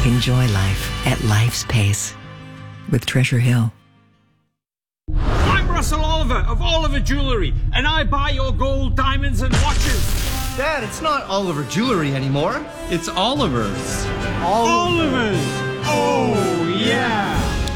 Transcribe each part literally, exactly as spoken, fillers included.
Enjoy life at life's pace with Treasure Hill. I'm Russell Oliver of Oliver Jewelry, and I buy your gold, diamonds, and watches. Dad, it's not Oliver Jewelry anymore. It's Oliver's. Oliver's. Oh, yeah.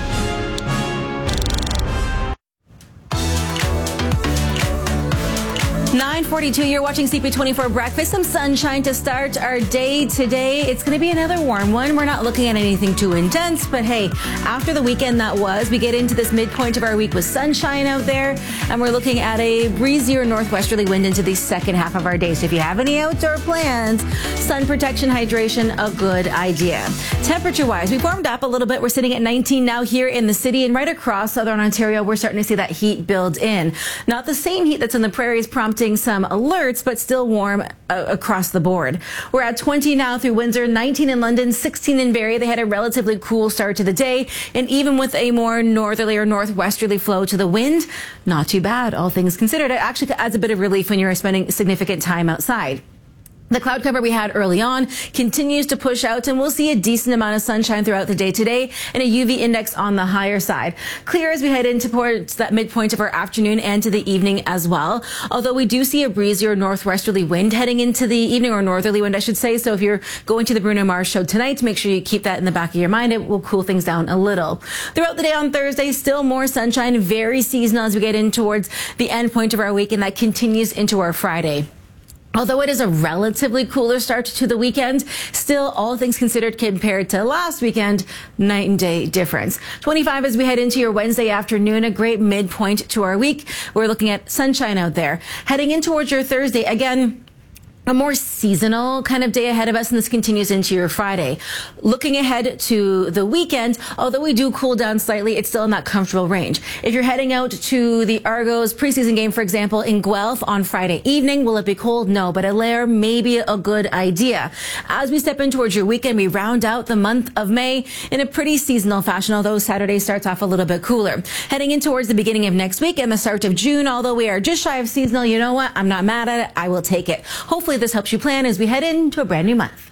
nine forty-two, you're watching C P twenty-four Breakfast. Some sunshine to start our day today. It's going to be another warm one. We're not looking at anything too intense, but hey, after the weekend that was, we get into this midpoint of our week with sunshine out there, and we're looking at a breezier northwesterly wind into the second half of our day. So if you have any outdoor plans, sun protection, hydration, a good idea. Temperature-wise, we warmed up a little bit. We're sitting at nineteen now here in the city, and right across southern Ontario, we're starting to see that heat build in. Not the same heat that's in the prairies, prompting some alerts, but still warm uh, across the board. We're at twenty now through Windsor, nineteen in London, sixteen in Barrie. They had a relatively cool start to the day, and even with a more northerly or northwesterly flow to the wind, not too bad, all things considered. It actually adds a bit of relief when you're spending significant time outside. The cloud cover we had early on continues to push out, and we'll see a decent amount of sunshine throughout the day today and a U V index on the higher side. Clear as we head into towards that midpoint of our afternoon and to the evening as well. Although we do see a breezier northwesterly wind heading into the evening, or northerly wind, I should say. So if you're going to the Bruno Mars show tonight, make sure you keep that in the back of your mind. It will cool things down a little. Throughout the day on Thursday, still more sunshine, very seasonal as we get in towards the end point of our week, and that continues into our Friday. Although it is a relatively cooler start to the weekend, still, all things considered, compared to last weekend, night and day difference. twenty-five as we head into your Wednesday afternoon, a great midpoint to our week. We're looking at sunshine out there. Heading in towards your Thursday, again, a more seasonal kind of day ahead of us, and this continues into your Friday. Looking ahead to the weekend, although we do cool down slightly, it's still in that comfortable range. If you're heading out to the Argos preseason game, for example, in Guelph on Friday evening, will it be cold? No, but a layer may be a good idea. As we step in towards your weekend, we round out the month of May in a pretty seasonal fashion, although Saturday starts off a little bit cooler. Heading in towards the beginning of next week and the start of June, although we are just shy of seasonal, you know what? I'm not mad at it. I will take it. Hopefully this helps you plan as we head into a brand new month.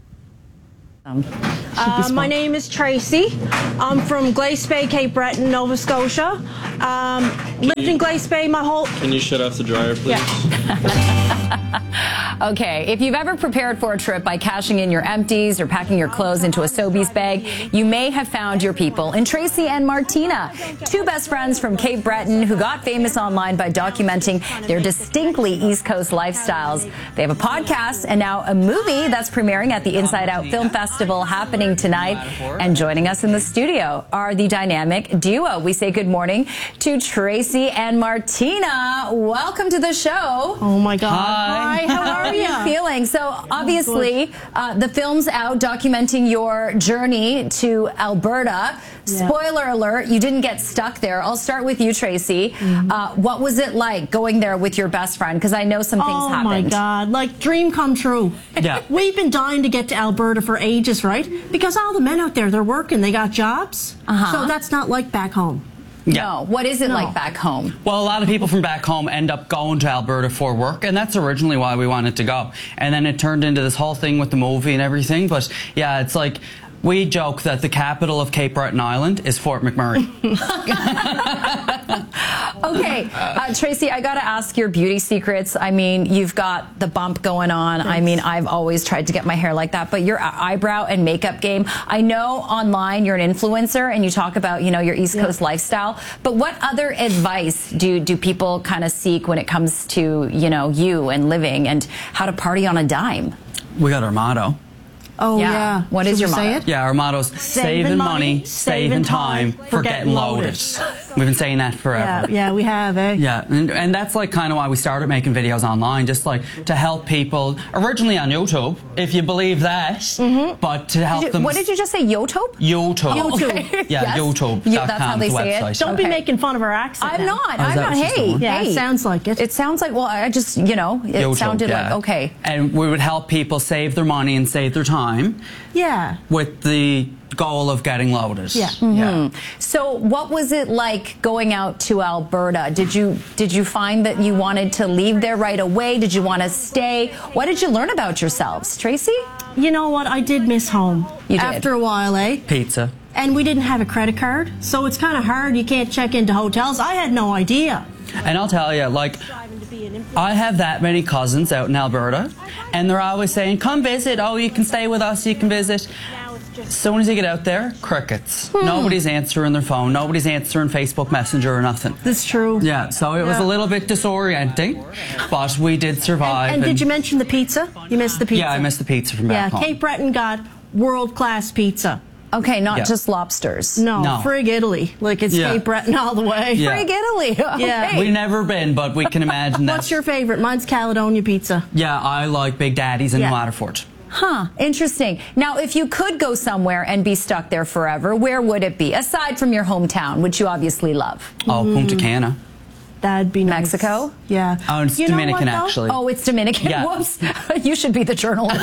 Uh, my name is Tracy. I'm from Glace Bay, Cape Breton, Nova Scotia. Um, lived in Glace Bay my whole... Can you shut off the dryer, please? Yeah. Okay, if you've ever prepared for a trip by cashing in your empties or packing your clothes into a Sobeys bag, you may have found your people in Tracy and Martina, two best friends from Cape Breton who got famous online by documenting their distinctly East Coast lifestyles. They have a podcast and now a movie that's premiering at the Inside Out Film Festival happening tonight. And joining us in the studio are the dynamic duo. We say good morning to Tracy and Martina. Welcome to the show. Oh my God. Hi. Hi, how are you feeling? So obviously uh, the film's out documenting your journey to Alberta. Yeah. Spoiler alert, you didn't get stuck there. I'll start with you, Tracy. Mm-hmm. uh, what was it like going there with your best friend? Because I know some things oh happened. Oh my God, like dream come true. Yeah. We've been dying to get to Alberta for ages, right? Because all the men out there, they're working, they got jobs. Uh-huh. So that's not like back home. Yeah. No. What is it no. like back home? Well, a lot of people from back home end up going to Alberta for work, and that's originally why we wanted to go. And then it turned into this whole thing with the movie and everything. But yeah, it's like, we joke that the capital of Cape Breton Island is Fort McMurray. Okay, uh, Tracy, I got to ask your beauty secrets. I mean, you've got the bump going on. Thanks. I mean, I've always tried to get my hair like that, but your eyebrow and makeup game, I know online you're an influencer and you talk about, you know, your East Coast yeah. lifestyle, but what other advice do, do people kind of seek when it comes to, you know, you and living and how to party on a dime? We got our motto. Oh, yeah. yeah. What Should is your motto? Say it? Yeah, our motto's saving money, saving time, for getting loaded. We've been saying that forever. Yeah, yeah we have, eh? Yeah, and, and that's like kind of why we started making videos online, just like to help people, originally on YouTube, if you believe that, mm-hmm. but to help did you, them... What did you just say, YouTube? YouTube. Oh, okay. Yeah, yes. YouTube. You, that's how they say website. it? Don't okay. be making fun of our accent I'm now. not, oh, I'm not, hey, yeah, hey. It sounds like it. It sounds like, well, I just, you know, it YouTube, sounded yeah. like, okay. And we would help people save their money and save their time. Yeah. With the goal of getting loaded. Yeah. yeah. So what was it like going out to Alberta? Did you did you find that you wanted to leave there right away? Did you want to stay? What did you learn about yourselves? Tracy? You know what? I did miss home. You did. After a while, eh? Pizza. And we didn't have a credit card, so it's kind of hard. You can't check into hotels. I had no idea. And I'll tell you, like, I have that many cousins out in Alberta, and they're always saying, come visit. Oh, you can stay with us. You can visit. As soon as you get out there, crickets. Hmm. Nobody's answering their phone. Nobody's answering Facebook Messenger or nothing. That's true. Yeah, so it was Yeah. a little bit disorienting, but we did survive. And, and did you mention the pizza? You missed the pizza. Yeah, I missed the pizza from Yeah, back home. Cape Breton got world-class pizza. Okay, not Yeah. just lobsters. No, No. frig Italy. Like, it's Yeah. Cape Breton all the way. Yeah. Frig Italy. Yeah. Okay. We've never been, but we can imagine that. What's your favorite? Mine's Caledonia pizza. Yeah, I like Big Daddy's in Yeah. Waterford. Huh, interesting. Now, if you could go somewhere and be stuck there forever, where would it be? Aside from your hometown, which you obviously love. Oh, Punta Cana. That'd be nice. Mexico? Yeah. Oh, it's You know Dominican, what, though? actually. Oh, it's Dominican. Yeah. Whoops. You should be the journalist.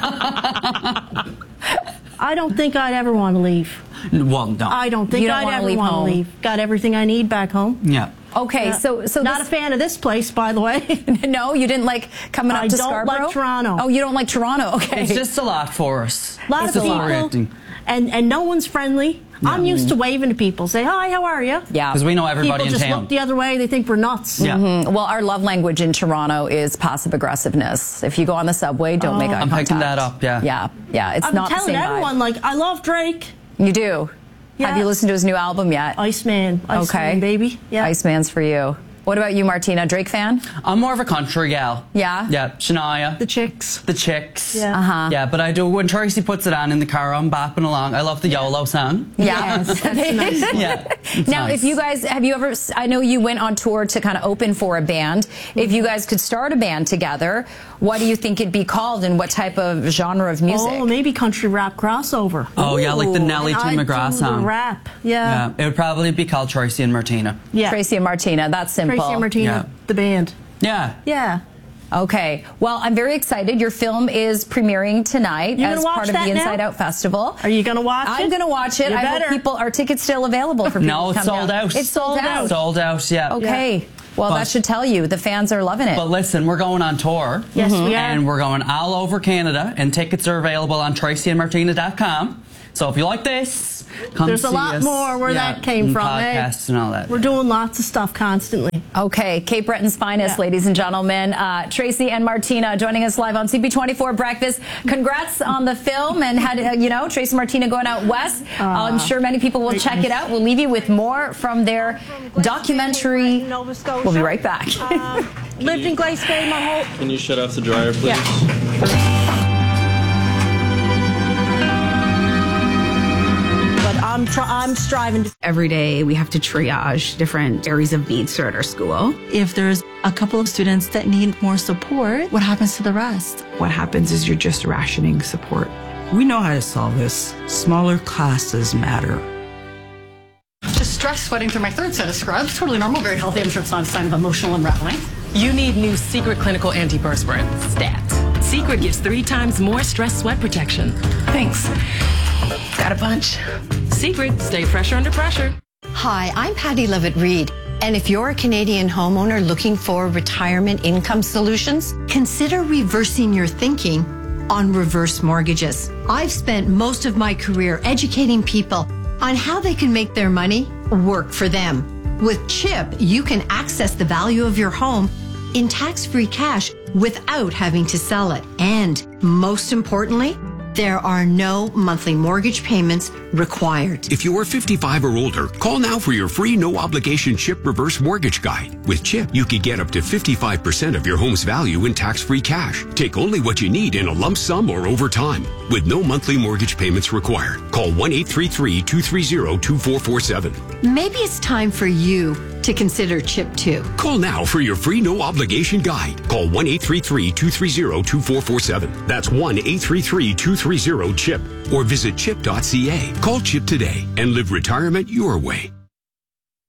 I don't think I'd ever want to leave. Well, no. I don't think You don't I'd wanna ever leave want home. to leave. Got everything I need back home. Yeah. Okay, Yeah. so so Not this, a fan of this place, by the way. no, you didn't like coming up I to don't like Scarborough? Toronto. Oh, you don't like Toronto? Okay. It's just a lot for us. A lot it's of people, disorienting. and and no one's friendly. I'm used to waving to people, say hi, how are you? yeah. Because we know everybody People in just town. look the other way. They think we're nuts. Yeah. Mm, Well, our love language in Toronto is passive aggressiveness. If you go on the subway, don't make eye I'm contact. picking that up, yeah. Yeah, yeah. It's I'm not the telling same everyone, vibe. like, I love Drake. You do. Yeah. Have you listened to his new album yet? Iceman. Iceman, okay, baby. Yeah. Iceman's for you. What about you, Martina? Drake fan? I'm more of a country gal. Yeah? Yeah, Shania. The chicks. The Chicks. Yeah. Uh-huh. Yeah, but I do, when Tracy puts it on in the car, I'm bopping along. I love the YOLO song. Yeah. Yes, that's a nice one. Yeah. it's Now, nice. if you guys, have you ever, I know you went on tour to kind of open for a band. If you guys could start a band together, what do you think it'd be called and what type of genre of music? Oh, maybe country rap crossover. Oh, yeah, like the Ooh. Nelly And Tim I'd McGraw do song. the rap. Yeah. Yeah, it would probably be called Tracy and Martina. Yeah. Tracy and Martina, that's simple. Tracy and Martina, Yeah. the band. Yeah. Yeah. Okay. Well, I'm very excited. Your film is premiering tonight You gonna as watch part of that the now? Inside Out Festival. Are you going to watch it? I'm going to watch it. You I better. hope people, are tickets still available for people No, to it's come sold down? out. It's sold, Sold out. out. Sold out, yeah. Okay. Well, But- that should tell you the fans are loving it. But listen, we're going on tour. Yes, we are. And we're going all over Canada, and tickets are available on tracy and martina dot com. So if you like this, come There's a see lot us. more where Yeah, that came and from, eh? podcasts and all that. We're doing lots of stuff constantly. Okay, Cape Breton's finest, Yeah. ladies and gentlemen. Uh, Tracy and Martina joining us live on C P twenty-four Breakfast. Congrats on the film and had, uh, you know, Tracy and Martina going out west. Uh, I'm sure many people will check it out. We'll leave you with more from their documentary. Nova Scotia. We'll be right back. Um, lived in Glace Bay my whole... Can you shut off the dryer, please? But I'm, try- I'm striving to... Every day we have to triage different areas of needs throughout our school. If there's a couple of students that need more support, what happens to the rest? What happens is you're just rationing support. We know how to solve this. Smaller classes matter. Just stress sweating through my third set of scrubs. Totally normal, very healthy. I'm sure it's not a sign of emotional unraveling. You need new Secret Clinical Antiperspirant, STAT. Secret gives three times more stress sweat protection. Thanks. Got a bunch. Secret, stay fresher under pressure. Hi, I'm Patty Levitt-Reed. And if you're a Canadian homeowner looking for retirement income solutions, consider reversing your thinking on reverse mortgages. I've spent most of my career educating people on how they can make their money work for them. With CHIP, you can access the value of your home in tax-free cash without having to sell it. And most importantly, there are no monthly mortgage payments required. If you are fifty-five or older, call now for your free no-obligation CHIP reverse mortgage guide. With CHIP, you could get up to fifty-five percent of your home's value in tax-free cash. Take only what you need in a lump sum or over time, with no monthly mortgage payments required. Call one eight three three, two three zero, two four four seven. Maybe it's time for you to consider CHIP too. Call now for your free no-obligation guide. Call one eight three three, two three zero, two four four seven. That's one eight three three, two three zero, CHIP. Or visit chip dot c a. Call CHIP today and live retirement your way.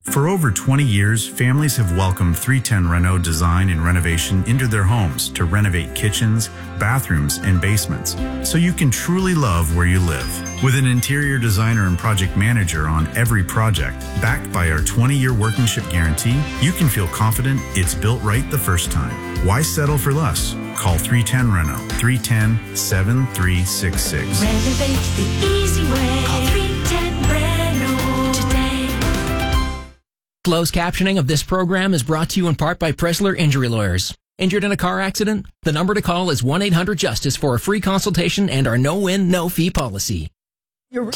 For over twenty years, families have welcomed three ten Renault design and renovation into their homes to renovate kitchens, bathrooms, and basements, so you can truly love where you live. With an interior designer and project manager on every project, backed by our twenty-year workmanship guarantee, you can feel confident it's built right the first time. Why settle for less? Call three ten Renault, three one zero, seven three six six. Renovate the easy way. Call three ten Renault today. Closed captioning of this program is brought to you in part by Pressler Injury Lawyers. Injured in a car accident? The number to call is one eight hundred justice for a free consultation and our no-win, no-fee policy. You're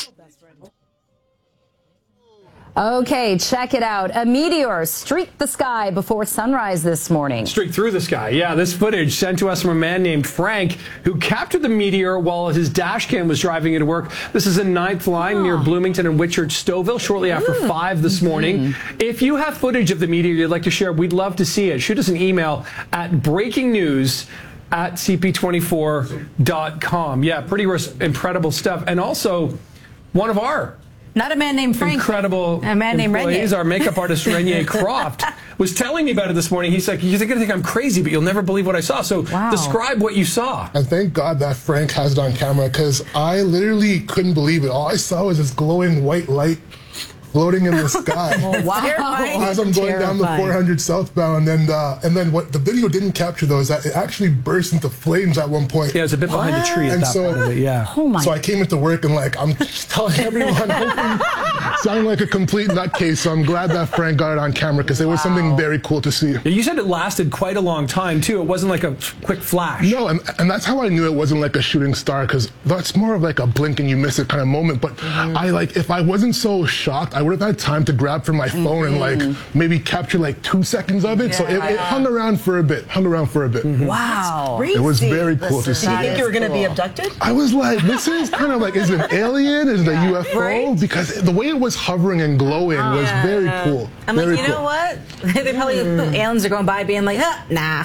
Okay, check it out. A meteor streaked the sky before sunrise this morning. Streaked through the sky. Yeah, this footage sent to us from a man named Frank who captured the meteor while his dash cam was driving it to work. This is in ninth Line oh. near Bloomington and Whitchurch Stouffville shortly after Ooh. five this morning. Mm-hmm. If you have footage of the meteor you'd like to share, we'd love to see it. Shoot us an email at breaking news at c p twenty-four dot com. Yeah, pretty incredible stuff. And also, one of our Not a man named Frank. Incredible a man named employees. Renier. Our makeup artist, Renier Croft, was telling me about it this morning. He's like, you're going to think I'm crazy, but you'll never believe what I saw. So wow. describe what you saw. And thank God that Frank has it on camera, because I literally couldn't believe it. All I saw was this glowing white light floating in the sky. Oh, wow. As I'm going Terrifying. down the four hundred southbound, and uh, and then what the video didn't capture though is that it actually burst into flames at one point. Yeah, it was a bit behind what? the tree at and that so, part of it, yeah. Oh my. So I came into work and like, I'm just telling everyone, sounding like a complete nutcase, so I'm glad that Frank got it on camera, because it was wow. something very cool to see. Yeah, you said it lasted quite a long time too. It wasn't like a quick flash. No, and, and that's how I knew it wasn't like a shooting star, because that's more of like a blink and you miss it kind of moment. But mm-hmm. I like, if I wasn't so shocked, I would have had time to grab from my phone mm-hmm. and like maybe capture like two seconds of it. Yeah. So it, it hung around for a bit, hung around for a bit. Mm-hmm. Wow. It was very cool Listen, to see. Did you think you were going to cool. be abducted? I was like, this is kind of like, is it an alien? Is it a U F O? Right? Because the way it was hovering and glowing oh, was yeah. very cool. I'm very like, you cool. know what? They probably, mm. aliens are going by being like, huh, nah.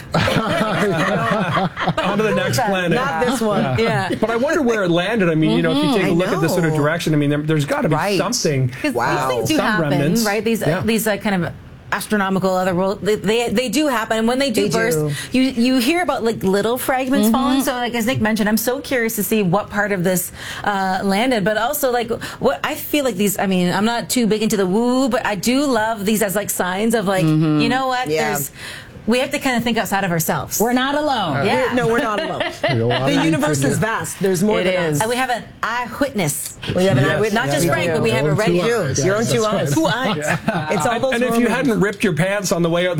On to the next planet. Not this one. Yeah. yeah. But I wonder where it landed. I mean, mm-hmm. you know, if you take a I look know. at this sort of direction, I mean, there, there's got to be right. something. Wow. These things do Some happen, remnants. right? These, yeah. uh, these uh, kind of astronomical other world, they, they they do happen, and when they do they burst, do. you you hear about like little fragments Mm-hmm. falling. So, like as Nick mentioned, I'm so curious to see what part of this uh, landed. But also, like what I feel like these. I mean, I'm not too big into the woo, but I do love these as like signs of like, mm-hmm. you know what? Yeah. There's we have to kind of think outside of ourselves. We're not alone. Uh, Yeah. We're, no, we're not alone. The universe is vast. There's more It than is. us. And we have an eyewitness. We have an Yes. eyewitness. Not just Yeah, Frank, yeah. but we have a red Two eyes. Your own Yes, two that's eyes. right. Two eyes. It's all those And if you Romans. hadn't ripped your pants on the way out